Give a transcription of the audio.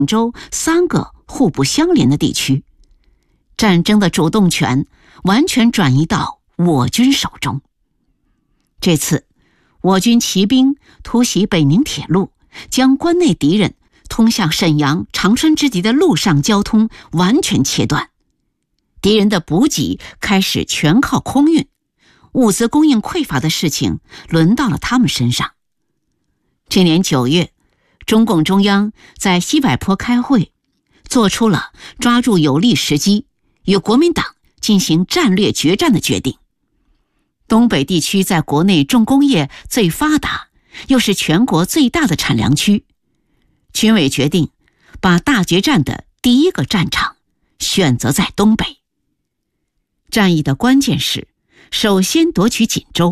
州3个互不相连的地区，战争的主动权完全转移到我军手中。这次我军骑兵突袭北宁铁路，将关内敌人通向沈阳、长春之敌的陆上交通完全切断，敌人的补给开始全靠空运，物资供应匮乏的事情轮到了他们身上。这年9月，中共中央在西柏坡开会，做出了抓住有利时机与国民党进行战略决战的决定。东北地区在国内重工业最发达，又是全国最大的产粮区，军委决定把大决战的第一个战场选择在东北。战役的关键是首先夺取锦州，